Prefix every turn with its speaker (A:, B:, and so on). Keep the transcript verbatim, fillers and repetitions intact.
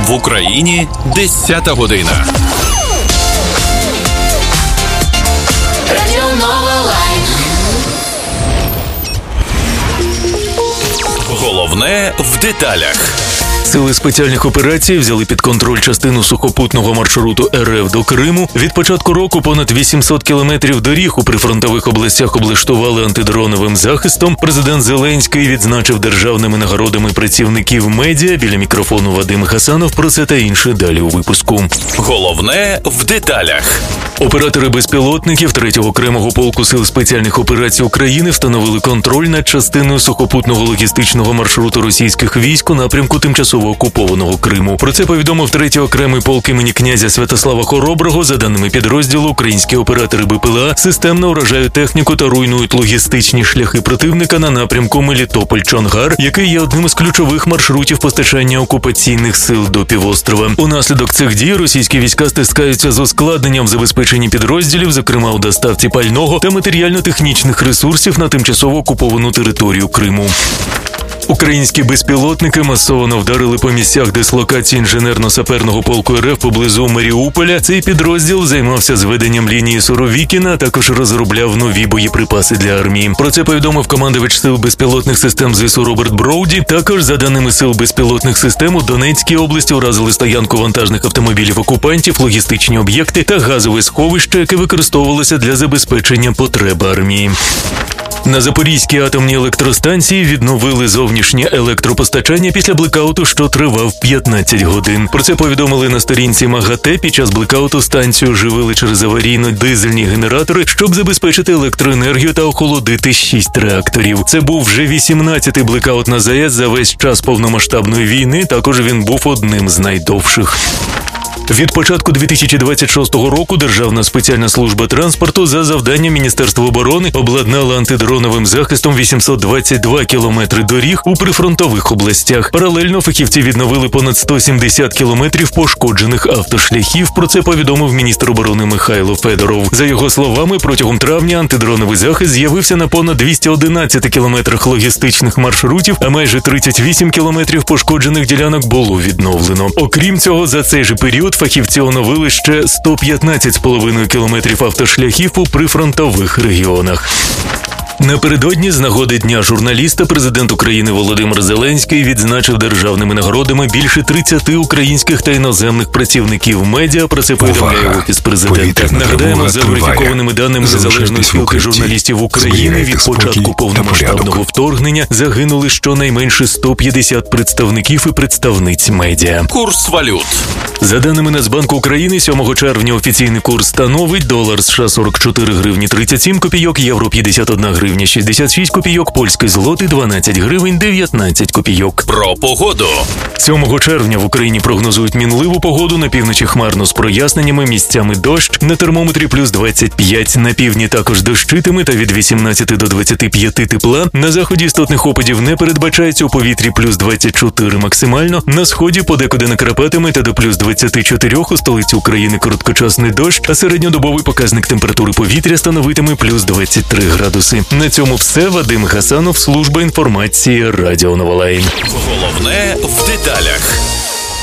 A: В Україні десята година. Головне в деталях.
B: Сили спеціальних операцій взяли під контроль частину сухопутного маршруту РФ до Криму. Від початку року понад вісімсот кілометрів доріг у прифронтових областях облаштували антидроновим захистом. Президент Зеленський відзначив державними нагородами працівників медіа. Біля мікрофону Вадим Гасанов. Про це та інше далі у випуску.
A: Головне в деталях.
B: Оператори безпілотників третього окремого полку Сил спеціальних операцій України встановили контроль над частиною сухопутного логістичного маршруту російських військ у напрямку тимчасово окупованого Криму. Про це повідомив третій окремий полк імені князя Святослава Хороброго. За даними підрозділу, українські оператори БПЛА системно вражають техніку та руйнують логістичні шляхи противника на напрямку Мелітополь-Чонгар, який є одним із ключових маршрутів постачання окупаційних сил до півострова. Унаслідок цих дій російські війська стискаються з ускладненням в забезпеченні підрозділів, зокрема у доставці пального та матеріально-технічних ресурсів на тимчасово окуповану територію Криму. Українські безпілотники масово вдарили по місцях дислокації інженерно-саперного полку РФ поблизу Маріуполя. Цей підрозділ займався зведенням лінії Суровікіна, а також розробляв нові боєприпаси для армії. Про це повідомив командувач Сил безпілотних систем ЗСУ Роберт Броуді. Також, за даними Сил безпілотних систем, у Донецькій області уразили стоянку вантажних автомобілів окупантів, логістичні об'єкти та газове сховище, яке використовувалося для забезпечення потреб армії. На Запорізькій атомній електростанції відновили зовнішнє електропостачання після блекауту, що тривав п'ятнадцять годин. Про це повідомили на сторінці МАГАТЕ. Під час блекауту станцію живили через аварійно-дизельні генератори, щоб забезпечити електроенергію та охолодити шість реакторів. Це був вже вісімнадцятий блекаут на ЗАЕС за весь час повномасштабної війни. Також він був одним з найдовших. Від початку дві тисячі двадцять шостого року Державна спеціальна служба транспорту за завданням Міністерства оборони обладнала антидроновим захистом вісімсот двадцять два кілометри доріг у прифронтових областях. Паралельно фахівці відновили понад сто сімдесят кілометрів пошкоджених автошляхів. Про це повідомив міністр оборони Михайло Федоров. За його словами, протягом травня антидроновий захист з'явився на понад двісті одинадцять кілометрах логістичних маршрутів, а майже тридцять вісім кілометрів пошкоджених ділянок було відновлено. Окрім цього, за цей же період фахівці оновили ще сто п'ятнадцять цілих п'ять десятих кілометрів автошляхів у прифронтових регіонах. Напередодні, з нагоди Дня журналіста, президент України Володимир Зеленський відзначив державними нагородами більше тридцяти українських та іноземних працівників медіа. Про це повідомляє Офіс президента. Нагадаємо, за верифікованими даними Незалежної спілки журналістів України, від початку повномасштабного вторгнення загинули щонайменше сто п'ятдесят представників і представниць медіа.
A: Курс валют.
B: За даними Нацбанку України, сьомого червня офіційний курс становить долар США сорок чотири гривні тридцять сім копійок, євро п'ятдесят одна гривня шістдесят шість копійок, польський злотий дванадцять гривень дев'ятнадцять копійок.
A: Про погоду.
B: сьомого червня в Україні прогнозують мінливу погоду, на півночі хмарно з проясненнями, місцями дощ, на термометрі плюс двадцять п'ять, на півдні також дощитиме та від вісімнадцяти до двадцяти п'яти тепла, на заході істотних опадів не передбачається, у повітрі плюс двадцять чотири максимально, на сході подекуди накрапатиме та до плюс двадцять чотири, у столиці України короткочасний дощ, а середньодобовий показник температури повітря становитиме плюс двадцять три градуси. На цьому все. Вадим Гасанов, служба інформації Радіо Новолайн.
A: Головне в деталях.